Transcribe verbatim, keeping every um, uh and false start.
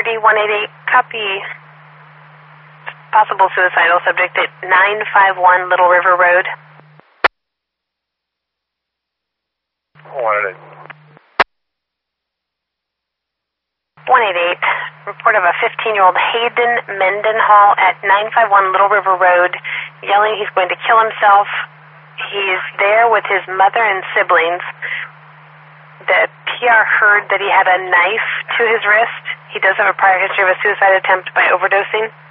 Hardy, one eight eight, copy. Possible suicidal subject at nine five one Little River Road. one eight eight. one eight eight, report of a fifteen-year-old Hayden Mendenhall at nine five one Little River Road, yelling he's going to kill himself. He's there with his mother and siblings. The P R heard that he had a knife to his wrist. He does have a prior history of a suicide attempt by overdosing.